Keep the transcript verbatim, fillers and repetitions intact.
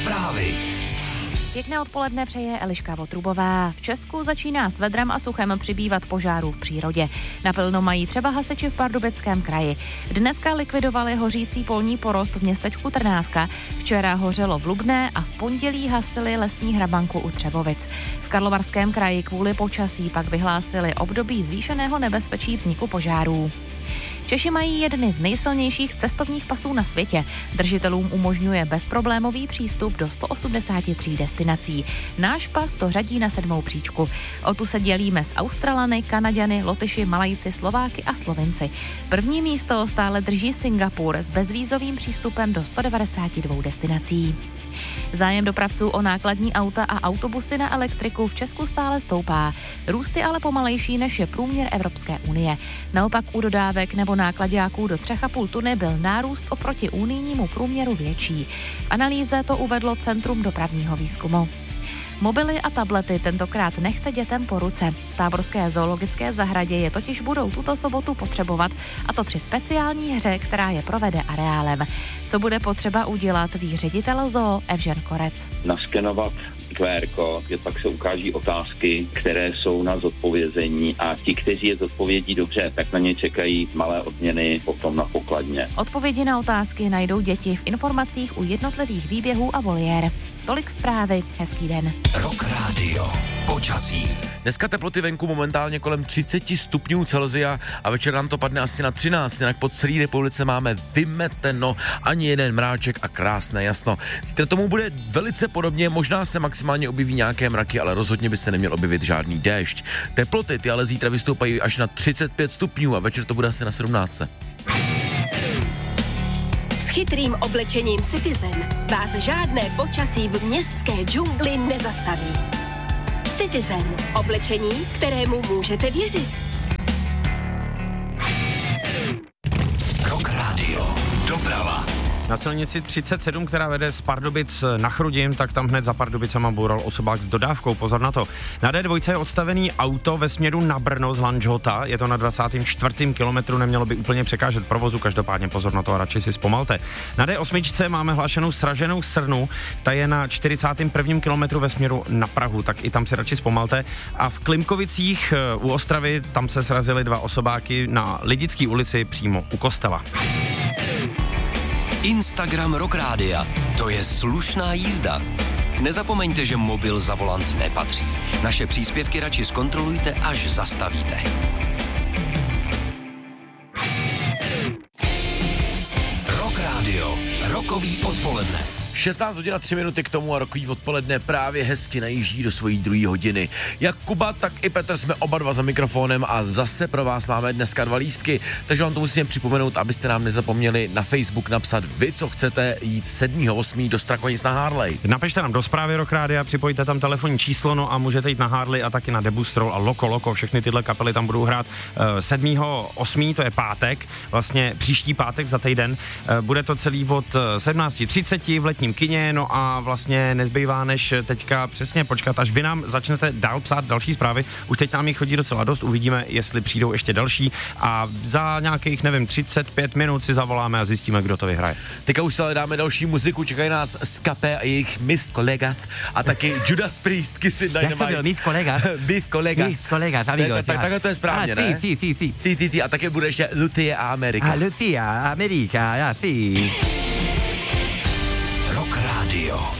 Zprávy. Pěkné odpoledne přeje Eliška Votrubová. V Česku začíná s vedrem a suchem přibývat požárů v přírodě. Naplno mají třeba hasiči v Pardubickém kraji. Dneska likvidovali hořící polní porost v městečku Trnávka. Včera hořelo v Lubné a v pondělí hasili lesní hrabanku u Třebovic. V Karlovarském kraji kvůli počasí pak vyhlásili období zvýšeného nebezpečí vzniku požárů. Češi mají jedny z nejsilnějších cestovních pasů na světě. Držitelům umožňuje bezproblémový přístup do sto osmdesát tři destinací. Náš pas to řadí na sedmou příčku. O tu se dělíme s Australany, Kanaďany, Lotyši, Malajci, Slováky a Slovinci. První místo stále drží Singapur s bezvízovým přístupem do sto devadesát dva destinací. Zájem dopravců o nákladní auta a autobusy na elektriku v Česku stále stoupá. Růst je ale pomalejší, než je průměr Evropské unie. Naopak u dodávek nebo náklaďáků do tři a půl tuny byl nárůst oproti unijnímu průměru větší. V analýze to uvedlo Centrum dopravního výzkumu. Mobily a tablety tentokrát nechte dětem po ruce. V táborské zoologické zahradě je totiž budou tuto sobotu potřebovat, a to při speciální hře, která je provede areálem. Co bude potřeba udělat, ví ředitel zoo Evžen Korec. Naskenovat Q R kód, kde pak se ukáží otázky, které jsou na zodpovězení, a ti, kteří je zodpovědí dobře, tak na ně čekají malé odměny potom na pokladně. Odpovědi na otázky najdou děti v informacích u jednotlivých výběhů a voliér. Tolik zprávy, hezký den. Rock Radio. Počasí. Dneska teploty venku momentálně kolem třicet stupňů Celsia a večer nám to padne asi na třináct, jinak po celé republice máme vymeteno, ani jeden mráček a krásné jasno. Zítra tomu bude velice podobně, možná se maximálně objeví nějaké mraky, ale rozhodně by se neměl objevit žádný déšť. Teploty ty ale zítra vystoupají až na třicet pět stupňů a večer to bude asi na sedmnáct. S chytrým oblečením Citizen vás žádné počasí v městské džungli nezastaví. Citizen. Oblečení, kterému můžete věřit. Rock Radio. Doprava. Na silnici třicet sedm, která vede z Pardubic na Chrudim, tak tam hned za Pardubicama boural osobák s dodávkou, pozor na to. Na D dva je odstavený auto ve směru na Brno z Lanžhota, je to na dvacátém čtvrtém kilometru, nemělo by úplně překážet provozu, každopádně pozor na to a radši si zpomalte. Na D osm máme hlášenou sraženou srnu, ta je na čtyřicátém prvním kilometru ve směru na Prahu, tak i tam si radši zpomalte. A v Klimkovicích u Ostravy, tam se srazily dva osobáky na Lidické ulici přímo u kostela. Instagram Rock Rádia. To je slušná jízda. Nezapomeňte, že mobil za volant nepatří. Naše příspěvky radši zkontrolujte, až zastavíte. Rock Radio. Rokový odpoledne. šestnáct hodin a tři minuty k tomu a rokový odpoledne právě hezky najíždí do svojí druhé hodiny. Jak Kuba, tak i Petr jsme oba dva za mikrofonem a zase pro vás máme dneska dva lístky, takže vám to musím připomenout, abyste nám nezapomněli na Facebook napsat vy, co chcete jít sedmého osmého do Strakonic na Harley. Napište nám do zprávy Rock Rádia, připojte tam telefonní číslo, no a můžete jít na Harley a taky na Debustrol a Loko Loko, všechny tyhle kapely tam budou hrát uh, sedmého osmého, to je pátek, vlastně příští pátek za týden. Uh, bude to celý od sedmnáct třicet v letním kině, no a vlastně nezbývá než teďka přesně počkat, až vy nám začnete dál psát další zprávy. Už teď nám jich chodí docela dost, uvidíme, jestli přijdou ještě další a za nějakých, nevím, třicet pět minut si zavoláme a zjistíme, kdo to vyhraje. Teďka už se ale dáme další muziku, čekají nás Skapé a jejich Miss Kolega a taky Judas Priest, Kissy Dynamite. Jak to bylo? Miss Kolega? Miss Kolega. Miss Kolega, amigo. Takhle to je správně, ne? Ty, ty, ty, ty. Ty, ty, a taky bude ještě Lucia a Amerika. A Lucia, Amerika, já, ty. Rock Radio.